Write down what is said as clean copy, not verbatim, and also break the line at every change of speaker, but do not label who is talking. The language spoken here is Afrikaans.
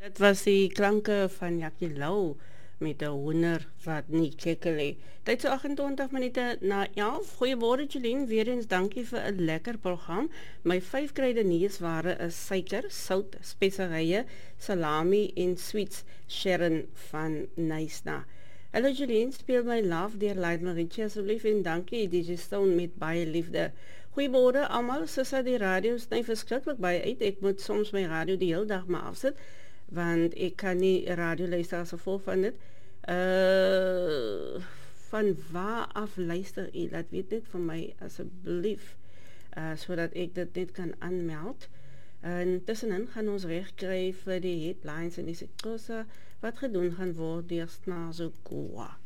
Dit was die klanke van Jackie Lou met 'n hoender wat nie kekkel nie. Tyd so 28 minute na 11. Goeiemôre Jolien, weer eens dankie vir 'n lekker program. My 5 kruideniersware is suiker, sout, speserye, salami en sweets. Sharon van Nysna. Hallo Jolien, speel my Love deur Lionel Richie asseblief en dankie DJ Stone met baie liefde. Goeiemôre almal, Sissa die radio sny verskriklik baie uit. Ek moet soms my radio die hele dag maar afsit want ek kan nie radio luister as gevolg van dit. Van waar af luister u? Laat weet net vir my asseblief, sodat ek dit net kan aanmeld. En tussenin gaan ons wegkry vir die headlines en die sektorse wat gedoen gaan word deur Snazo Koa.